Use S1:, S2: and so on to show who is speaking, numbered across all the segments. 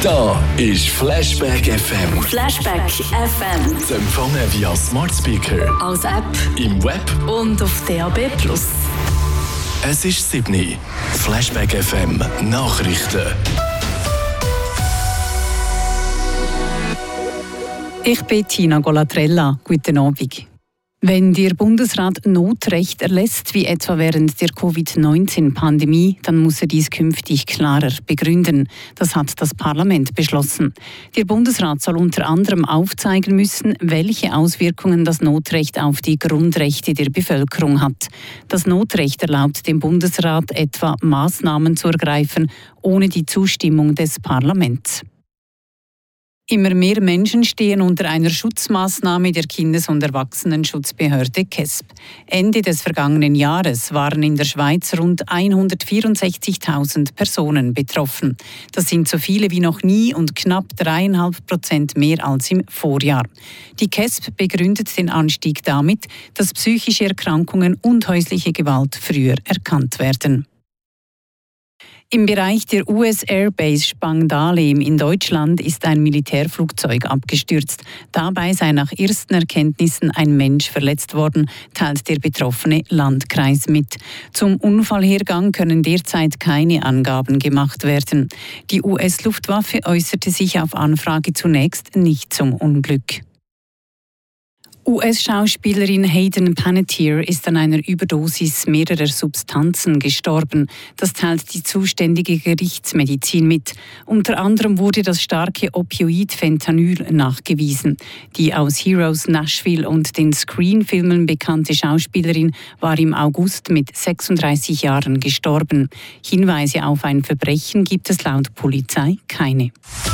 S1: Da ist Flashback FM.
S2: Flashback FM.
S1: Zu empfangen via Smart Speaker,
S2: Als App
S1: im Web.
S2: und auf DAB+.
S1: Es ist 7. Flashback FM Nachrichten.
S3: Ich bin Tina Golatrella. Guten Abend. Wenn der Bundesrat Notrecht erlässt, wie etwa während der Covid-19-Pandemie, dann muss er dies künftig klarer begründen. Das hat das Parlament beschlossen. Der Bundesrat soll unter anderem aufzeigen müssen, welche Auswirkungen das Notrecht auf die Grundrechte der Bevölkerung hat. Das Notrecht erlaubt dem Bundesrat etwa Maßnahmen zu ergreifen, ohne die Zustimmung des Parlaments. Immer mehr Menschen stehen unter einer Schutzmaßnahme der Kindes- und Erwachsenenschutzbehörde KESB. Ende des vergangenen Jahres waren in der Schweiz rund 164.000 Personen betroffen. Das sind so viele wie noch nie und knapp 3,5% mehr als im Vorjahr. Die KESB begründet den Anstieg damit, dass psychische Erkrankungen und häusliche Gewalt früher erkannt werden. Im Bereich der US Airbase Spangdahlem in Deutschland ist ein Militärflugzeug abgestürzt. Dabei sei nach ersten Erkenntnissen ein Mensch verletzt worden, teilt der betroffene Landkreis mit. Zum Unfallhergang können derzeit keine Angaben gemacht werden. Die US-Luftwaffe äußerte sich auf Anfrage zunächst nicht zum Unglück. US-Schauspielerin Hayden Panettiere ist an einer Überdosis mehrerer Substanzen gestorben. Das teilt die zuständige Gerichtsmedizin mit. Unter anderem wurde das starke Opioid Fentanyl nachgewiesen. Die aus Heroes, Nashville und den Screen-Filmen bekannte Schauspielerin war im August mit 36 Jahren gestorben. Hinweise auf ein Verbrechen gibt es laut Polizei keine.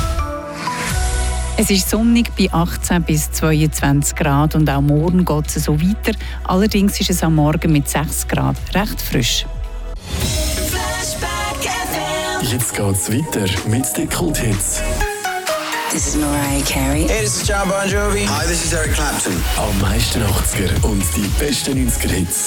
S3: Es ist sonnig bei 18 bis 22 Grad und auch morgen geht es so weiter. Allerdings ist es am Morgen mit 6 Grad recht frisch.
S1: Jetzt geht's weiter mit den Kulthits.
S4: This is Mariah Carey.
S5: Hey, this is John Bon Jovi.
S6: Hi, this is Eric Clapton.
S1: Am meisten 80er und die besten 90er Hits.